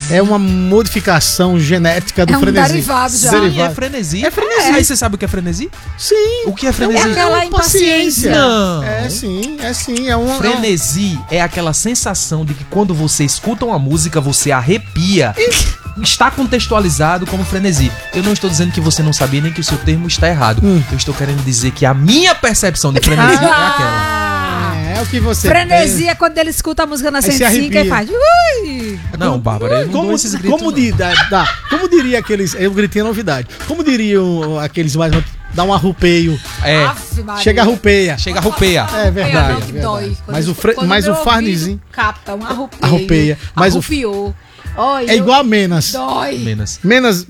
É uma modificação genética do frenesi. Derivado já. Sim, é frenesi. É frenesi. Aí você sabe o que é frenesi? Sim. O que é frenesi? É aquela impaciência. Não. É sim. É um Frenesi é aquela sensação de que quando você escuta uma música, você arrepia. Está contextualizado como frenesi. Eu não estou dizendo que você não sabia nem que o seu termo está errado. Eu estou querendo dizer que a minha percepção de frenesi é aquela. É o que você Frenesi é quando ele escuta a música na Aí se 105 e arrepia. faz. Ui! Não, Bárbara, eu não dou esses gritos. Como diria aqueles... Eu gritei a novidade. Como diriam aqueles mais... Dá um arrupeio. É, Ave Maria. Chega a rupeia. chega a rupeia. É verdade. Não, que dói. Mas o Quando mas meu o farnesinho... ouvido capta um arrupeio. Arrupeia. Mas o- Arrupiou. Olha, É igual a menos. Dói. Menos. Menos.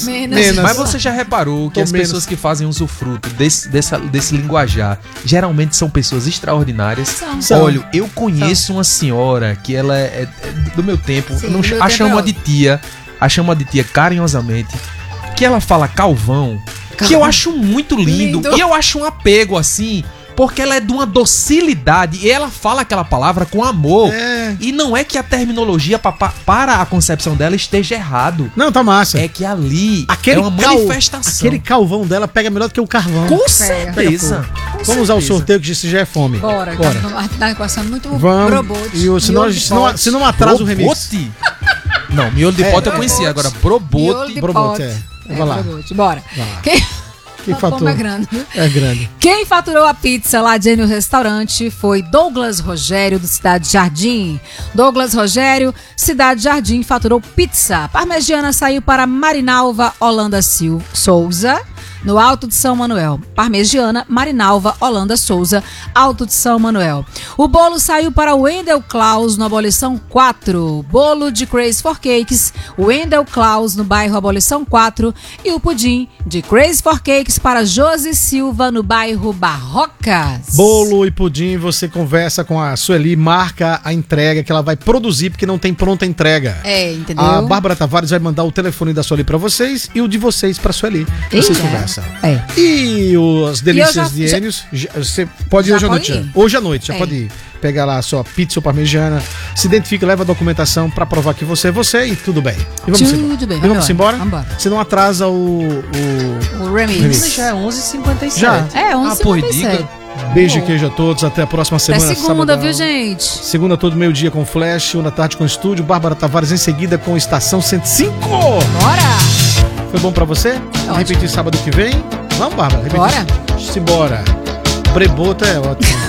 Mas você já reparou que Tô as menos. pessoas que fazem usufruto desse linguajar geralmente são pessoas extraordinárias? São. Olha, eu conheço uma senhora que ela é do meu tempo, Sim, não, do meu a tempo chama é de tia, a chama de tia carinhosamente, que ela fala calvão, que eu acho muito lindo, Lindo. e eu acho um apego assim. Porque ela é de uma docilidade e ela fala aquela palavra com amor. É. E não é que a terminologia para a concepção dela esteja errado. Não, tá massa. É que ali Aquele é uma manifestação. Aquele calvão dela pega melhor do que o carvão. Com certeza. Vamos usar o sorteio que isso já é fome. Bora. Tá equação muito Vamos. brobote. E o, se não atrasa o remix. Brobote? Não, miolo de pote eu conhecia. Agora, Miolo brobote. de Brobote, pote. Vai lá. Brobote. Bora. Vai lá. Quem... Que A fome fator? é grande, viu? É grande. Quem faturou a pizza lá de no restaurante foi Douglas Rogério, do Cidade Jardim. Douglas Rogério, Cidade Jardim, faturou pizza. Parmegiana saiu para Marinalva Holanda Souza, no Alto de São Manuel. Parmegiana, Marinalva Holanda Souza, Alto de São Manuel. O bolo saiu para Wendel Klaus, no Abolição 4. Bolo de Crazy for Cakes, Wendel Klaus, no bairro Abolição 4. E o pudim de Crazy for Cakes para Josi Silva, no bairro Barrocas. Bolo e pudim, você conversa com a Sueli, marca a entrega que ela vai produzir, porque não tem pronta entrega. É, entendeu? A Bárbara Tavares vai mandar o telefone da Sueli pra vocês e o de vocês pra Sueli. Vocês Eita. conversam. É. E as delícias já- de Enios, você pode ir Já hoje à pode noite. ir? Hoje à noite, já É. pode ir. Pegar lá a sua pizza ou parmegiana, se identifica, leva a documentação pra provar que você é você e tudo bem. E vamos Tudo embora. bem, E vamos embora? vambora. Se não atrasa O remix. Remix. Já é 11h57. Já. É, Ah, pô, 11h57. diga. beijo e queijo a todos. Até a próxima Até semana. segunda, sabadão. viu, gente? Segunda todo meio-dia com Flash, 1 da tarde com Estúdio, Bárbara Tavares em seguida com Estação 105. Bora! Foi bom pra você? Repetir sábado que vem? Vamos, Bárbara. Repetir. Bora. Simbora. Brebota é ótimo.